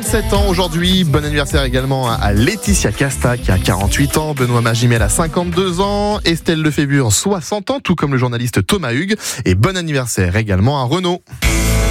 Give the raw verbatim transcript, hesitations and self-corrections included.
vingt-sept ans aujourd'hui. Bon anniversaire également à Laetitia Casta qui a quarante-huit ans, Benoît Magimel a cinquante-deux ans, Estelle Lefébure soixante ans, tout comme le journaliste Thomas Hugues. Et bon anniversaire également à Renaud.